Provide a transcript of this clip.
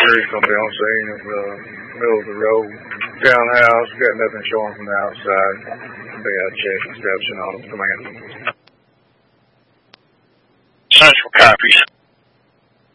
Jury's going to be on scene at the middle of the road. Townhouse, got nothing showing from the outside. They got check inspection on them. Come on.